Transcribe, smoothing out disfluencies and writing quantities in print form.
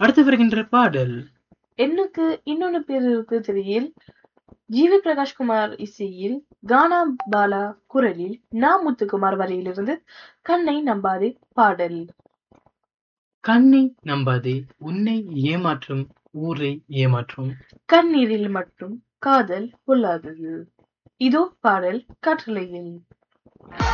அடுத்து வருகின்ற பாடல் எண்ணுக்கு இன்னொன்னு பேர் இருக்கு திரையில் ஜிவி பிரகாஷ்குமார் இசையில் கானா பாலா குரலில் முத்துக்குமார் வரியிலிருந்து கண்ணை நம்பாதே பாடல். கண்ணை நம்பாதே உன்னை ஏமாற்றும் ஊரை ஏமாற்றும். கண்ணீரில் மட்டும் காதல் பொல்லாதது. இதோ பாடல் கட்டளையில்.